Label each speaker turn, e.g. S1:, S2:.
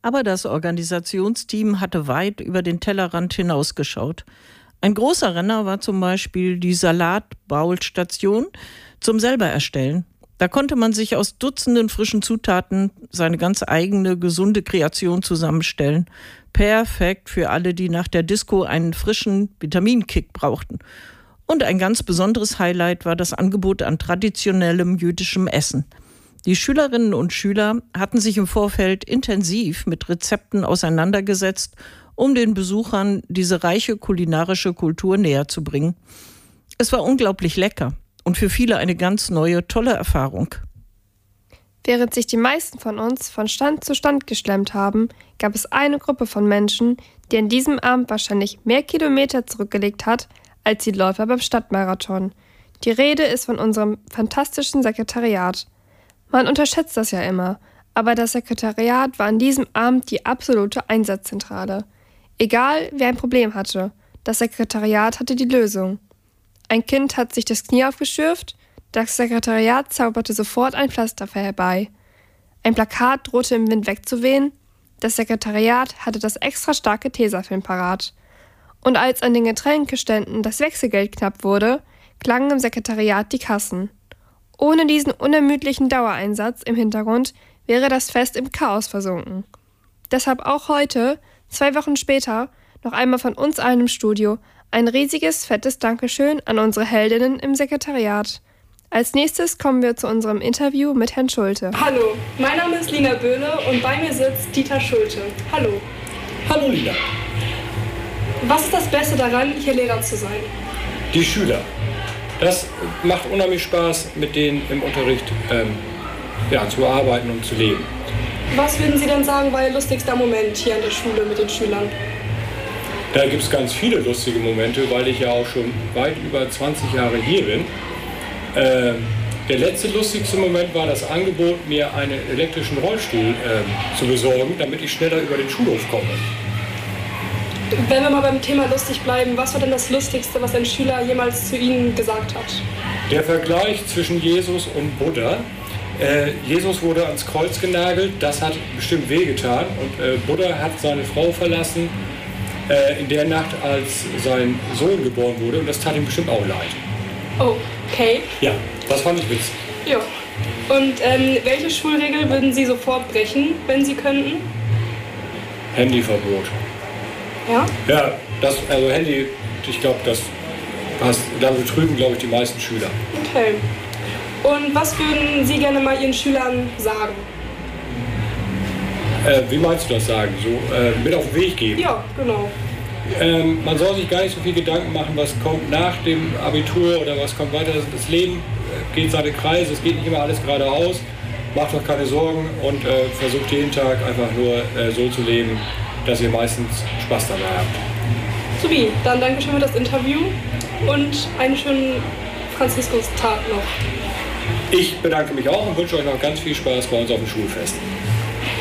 S1: Aber das Organisationsteam hatte weit über den Tellerrand hinausgeschaut. Ein großer Renner war zum Beispiel die Salatbaul-Station zum Selbererstellen. Da konnte man sich aus Dutzenden frischen Zutaten seine ganz eigene, gesunde Kreation zusammenstellen. Perfekt für alle, die nach der Disco einen frischen Vitaminkick brauchten. Und ein ganz besonderes Highlight war das Angebot an traditionellem jüdischem Essen. Die Schülerinnen und Schüler hatten sich im Vorfeld intensiv mit Rezepten auseinandergesetzt, um den Besuchern diese reiche kulinarische Kultur näher zu bringen. Es war unglaublich lecker und für viele eine ganz neue, tolle Erfahrung.
S2: Während sich die meisten von uns von Stand zu Stand geschlemmt haben, gab es eine Gruppe von Menschen, die an diesem Abend wahrscheinlich mehr Kilometer zurückgelegt hat, als die Läufer beim Stadtmarathon. Die Rede ist von unserem fantastischen Sekretariat. Man unterschätzt das ja immer, aber das Sekretariat war an diesem Abend die absolute Einsatzzentrale. Egal, wer ein Problem hatte, das Sekretariat hatte die Lösung. Ein Kind hat sich das Knie aufgeschürft, das Sekretariat zauberte sofort ein Pflaster herbei. Ein Plakat drohte im Wind wegzuwehen, das Sekretariat hatte das extra starke Tesafilm parat. Und als an den Getränkeständen das Wechselgeld knapp wurde, klangen im Sekretariat die Kassen. Ohne diesen unermüdlichen Dauereinsatz im Hintergrund wäre das Fest im Chaos versunken. Deshalb auch heute, 2 Wochen später, noch einmal von uns allen im Studio ein riesiges, fettes Dankeschön an unsere Heldinnen im Sekretariat. Als nächstes kommen wir zu unserem Interview mit Herrn Schulte.
S3: Hallo, mein Name ist Lina Böhle und bei mir sitzt Dieter Schulte. Hallo.
S4: Hallo Lina.
S3: Was ist das Beste daran, hier Lehrer zu sein?
S4: Die Schüler. Das macht unheimlich Spaß, mit denen im Unterricht zu arbeiten und zu leben.
S3: Was würden Sie denn sagen, war Ihr lustigster Moment hier an der Schule mit den Schülern?
S4: Da gibt es ganz viele lustige Momente, weil ich ja auch schon weit über 20 Jahre hier bin. Der letzte lustigste Moment war das Angebot, mir einen elektrischen Rollstuhl zu besorgen, damit ich schneller über den Schulhof komme.
S3: Wenn wir mal beim Thema lustig bleiben, was war denn das Lustigste, was ein Schüler jemals zu Ihnen gesagt hat?
S4: Der Vergleich zwischen Jesus und Buddha. Jesus wurde ans Kreuz genagelt, das hat bestimmt wehgetan. Und Buddha hat seine Frau verlassen in der Nacht, als sein Sohn geboren wurde. Und das tat ihm bestimmt auch leid.
S3: Oh, okay.
S4: Ja, das fand ich witzig.
S3: Ja. Und welche Schulregel würden Sie sofort brechen, wenn Sie könnten?
S4: Handyverbot.
S3: Ja?
S4: Ja, also Handy, ich glaube, da betrügen, glaube ich, die meisten Schüler.
S3: Okay. Und was würden Sie gerne mal Ihren Schülern sagen?
S4: Wie meinst du das sagen? So mit auf den Weg geben?
S3: Ja, genau.
S4: Man soll sich gar nicht so viel Gedanken machen, was kommt nach dem Abitur oder was kommt weiter. Das Leben geht seine Kreise, es geht nicht immer alles geradeaus. Macht doch keine Sorgen und versucht jeden Tag einfach nur so zu leben, dass ihr meistens Spaß dabei habt.
S3: Supi, dann danke schön für das Interview und einen schönen Franziskus-Tag noch.
S4: Ich bedanke mich auch und wünsche euch noch ganz viel Spaß bei uns auf dem Schulfest.